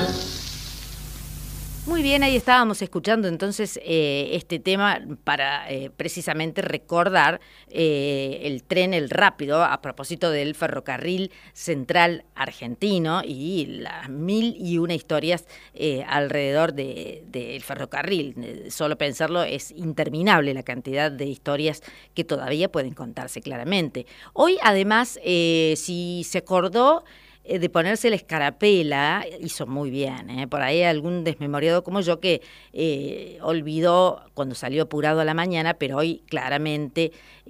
Muy bien, ahí estábamos escuchando entonces este tema para precisamente recordar el tren, el rápido, a propósito del ferrocarril central argentino y las 1001 historias alrededor del ferrocarril. Solo pensarlo es interminable la cantidad de historias que todavía pueden contarse claramente. Hoy además, si se acordó de ponerse la escarapela, hizo muy bien, por ahí algún desmemoriado como yo que olvidó cuando salió apurado a la mañana, pero hoy claramente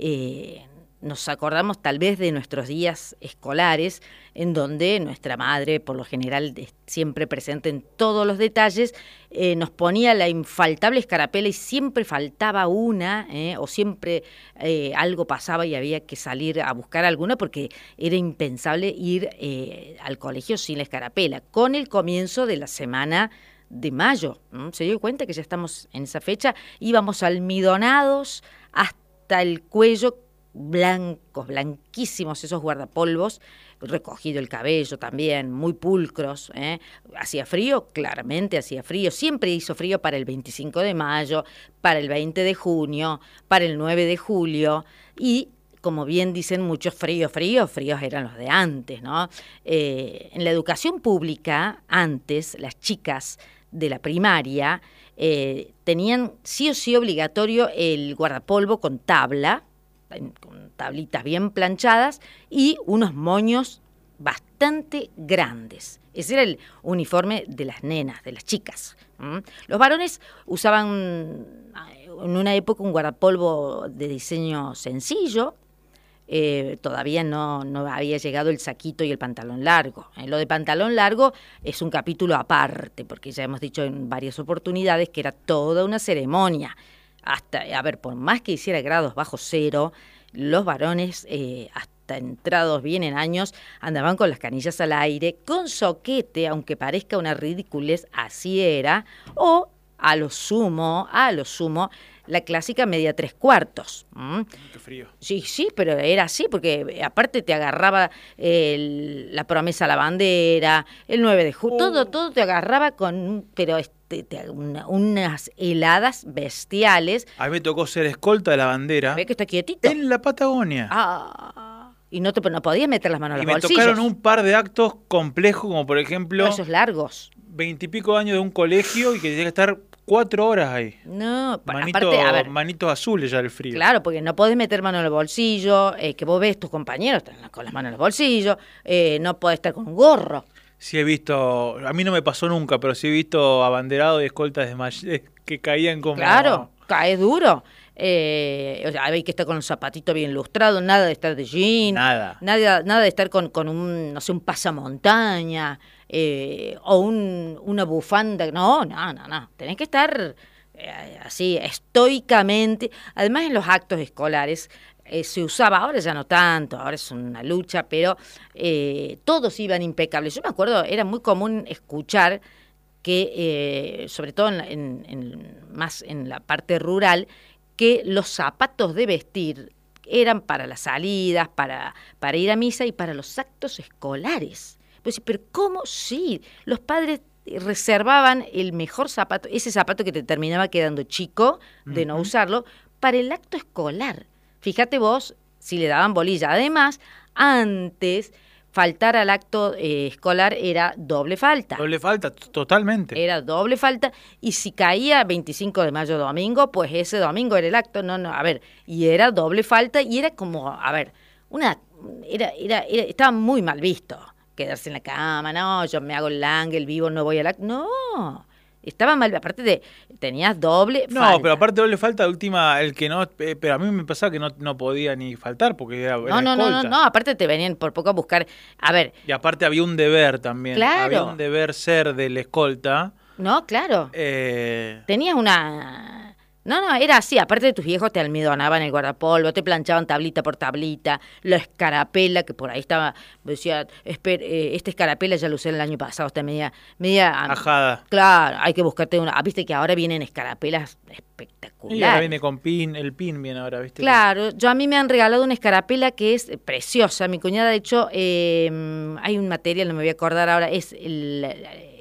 nos acordamos tal vez de nuestros días escolares, en donde nuestra madre, por lo general siempre presente en todos los detalles, nos ponía la infaltable escarapela y siempre faltaba una, o siempre algo pasaba y había que salir a buscar alguna porque era impensable ir al colegio sin la escarapela, con el comienzo de la semana de mayo. Se dio cuenta que ya estamos en esa fecha, íbamos almidonados hasta el cuello, blancos, blanquísimos esos guardapolvos, recogido el cabello también, muy pulcros. ¿Hacía frío? Claramente hacía frío, siempre hizo frío para el 25 de mayo, para el 20 de junio, para el 9 de julio, y como bien dicen muchos, fríos eran los de antes, ¿no? En la educación pública, antes, las chicas de la primaria tenían sí o sí obligatorio el guardapolvo con tabla, con tablitas bien planchadas y unos moños bastante grandes. Ese era el uniforme de las nenas, de las chicas. Los varones usaban en una época un guardapolvo de diseño sencillo. Todavía no había llegado el saquito y el pantalón largo. Lo de pantalón largo es un capítulo aparte, porque ya hemos dicho en varias oportunidades que era toda una ceremonia. Hasta, a ver, por más que hiciera grados bajo cero, los varones, hasta entrados bien en años, andaban con las canillas al aire, con soquete, aunque parezca una ridiculez, así era, o a lo sumo, la clásica media 3/4. Qué frío. Sí, pero era así, porque aparte te agarraba la promesa a la bandera, el 9 de julio, todo te agarraba pero unas heladas bestiales. A mí me tocó ser escolta de la bandera. ¿Ve que está quietito? En la Patagonia. Y no podías meter las manos en y los bolsillos. me tocaron un par de actos complejos, como por ejemplo... Esos largos. 20 y pico años de un colegio y que tenía que estar 4 horas ahí. No, aparte, a ver, manitos azules ya el frío. Claro, porque no podés meter mano en el bolsillo, que vos ves tus compañeros están con las manos en el bolsillo, no podés estar con un gorro. Sí he visto, a mí no me pasó nunca, pero sí he visto abanderados y escoltas que caían como... Claro, cae duro. Hay que estar con un zapatito bien lustrado, nada de estar de jean. Nada de estar con un, no sé, un pasamontaña, o una bufanda. No. Tenés que estar así, estoicamente. Además, en los actos escolares se usaba, ahora ya no tanto, ahora es una lucha, pero todos iban impecables. Yo me acuerdo, era muy común escuchar que, sobre todo más en la parte rural, que los zapatos de vestir eran para las salidas, para ir a misa y para los actos escolares. Pues, pero ¿cómo? Sí, los padres reservaban el mejor zapato, ese zapato que te terminaba quedando chico de no usarlo, para el acto escolar. Fíjate vos si le daban bolilla. Además, antes faltar al acto escolar era doble falta. Doble falta, totalmente. Era doble falta, y si caía 25 de mayo domingo, pues ese domingo era el acto. Y era doble falta, y era como, estaba muy mal visto quedarse en la cama. No, yo me hago el ángel vivo, no voy al acto. No, estaba mal, aparte tenías doble falta. No, pero aparte doble falta, última, el que no, pero a mí me pasaba que no podía ni faltar porque era escolta. No, aparte te venían por poco a buscar, Y aparte había un deber también. Claro. Había un deber ser del escolta. No, claro. Tenías una... No, era así. Aparte de tus viejos te almidonaban el guardapolvo, te planchaban tablita por tablita, la escarapela, que por ahí estaba, decía, esta escarapela ya la usé el año pasado, está media ajada. Claro, hay que buscarte una. Viste que ahora vienen escarapelas espectaculares. Y ahora viene con pin, el pin viene ahora, ¿viste? Claro, a mí me han regalado una escarapela que es preciosa. Mi cuñada, de hecho, hay un material, no me voy a acordar ahora, es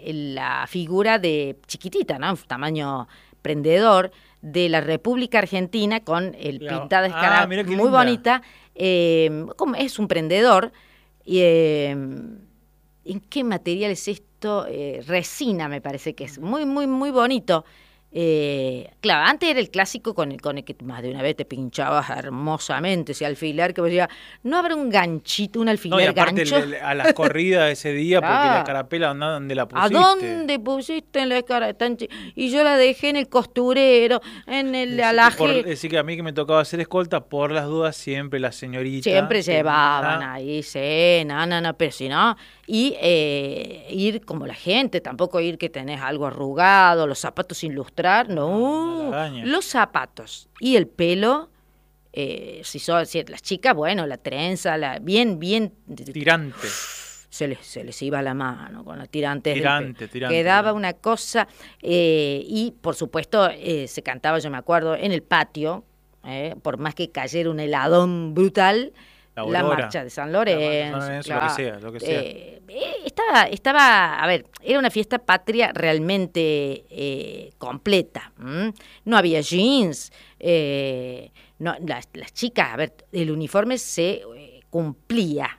la figura de chiquitita, ¿no? Tamaño prendedor, de la República Argentina con el pintada escarapela, muy linda. Bonita. Es un prendedor. ¿En qué material es esto? Resina, me parece que es. Muy, muy, muy bonito. Claro, antes era el clásico con el que más de una vez te pinchabas hermosamente ese alfiler que vos decías, no habrá un ganchito, un alfiler no, y aparte gancho. A las corridas ese día, porque la escarapela, ¿dónde la pusiste? ¿A dónde pusiste la escarapela? Y yo la dejé en el costurero, en el alaje. Decir que a mí que me tocaba hacer escolta, por las dudas siempre la señorita. Siempre llevaban ahí cena, pero si no, y ir como la gente, tampoco ir que tenés algo arrugado, los zapatos sin lustrar, no, los zapatos y el pelo, si las chicas, bueno, la trenza, bien tirante. Se les iba la mano con la tirante. Tirante. Quedaba una cosa, y por supuesto se cantaba, yo me acuerdo, en el patio, por más que cayera un heladón brutal, la marcha de San Lorenzo, claro. Lo que sea. Estaba, a ver, era una fiesta patria realmente completa. No había jeans, no, las chicas, a ver, el uniforme se cumplía.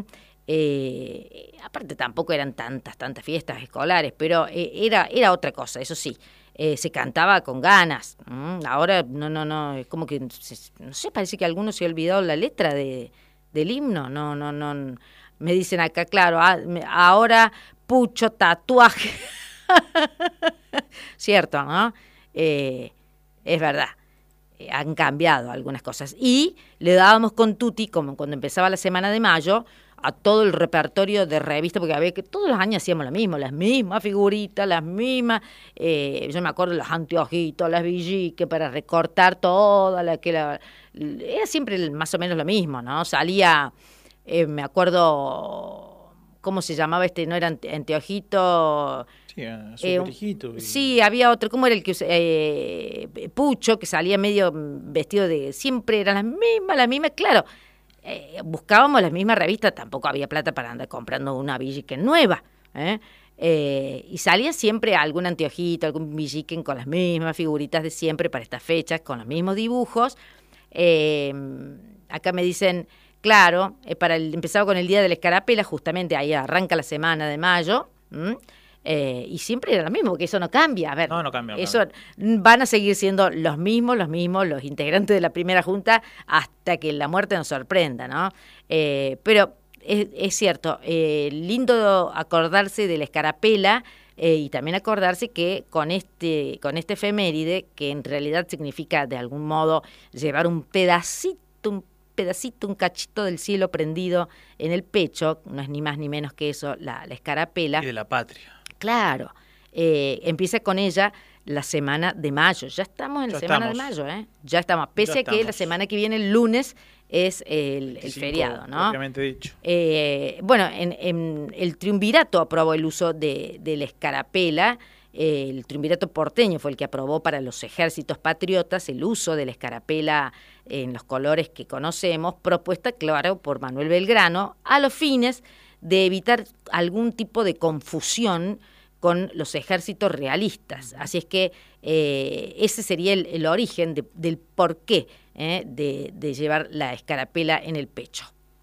Aparte tampoco eran tantas fiestas escolares, pero era otra cosa, eso sí. Se cantaba con ganas. Ahora no, es como que, no sé, parece que alguno se ha olvidado la letra del himno. No. Me dicen acá, claro, ahora pucho tatuaje. Cierto, ¿no? Es verdad. Han cambiado algunas cosas. Y le dábamos con tutti, como cuando empezaba la semana de mayo, a todo el repertorio de revistas, porque había que todos los años hacíamos lo mismo, las mismas figuritas, las mismas, yo me acuerdo los anteojitos, las villiques, para recortar toda era siempre más o menos lo mismo, ¿no? Salía, me acuerdo, ¿cómo se llamaba no era anteojito? Sí, había otro, ¿cómo era el que Pucho, que salía medio vestido siempre eran las mismas, claro. Buscábamos las mismas revistas, tampoco había plata para andar comprando una villique nueva, y salía siempre algún anteojito, algún villiquen con las mismas figuritas de siempre para estas fechas, con los mismos dibujos. Acá me dicen, claro, empezaba con el día de la escarapela, justamente ahí arranca la semana de mayo, y siempre era lo mismo, porque eso no cambia. A ver, no cambia. Eso van a seguir siendo los mismos, los integrantes de la primera junta, hasta que la muerte nos sorprenda, ¿no? Pero es cierto, lindo acordarse de la escarapela, y también acordarse que con este efeméride, que en realidad significa de algún modo llevar un cachito del cielo prendido en el pecho, no es ni más ni menos que eso, la escarapela. Y de la patria. Claro, empieza con ella la semana de mayo. Ya estamos en la semana de mayo, ¿eh? Ya estamos, pese a que la semana que viene, el lunes, es el feriado, ¿no? Propiamente dicho. Bueno, en el triunvirato aprobó el uso de la escarapela. El triunvirato porteño fue el que aprobó para los ejércitos patriotas el uso de la escarapela en los colores que conocemos, propuesta, claro, por Manuel Belgrano, a los fines de evitar algún tipo de confusión con los ejércitos realistas. Así es que ese sería el origen del porqué de llevar la escarapela en el pecho.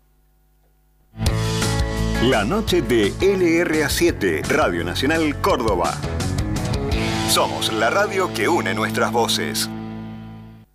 La noche de LRA7, Radio Nacional Córdoba. Somos la radio que une nuestras voces.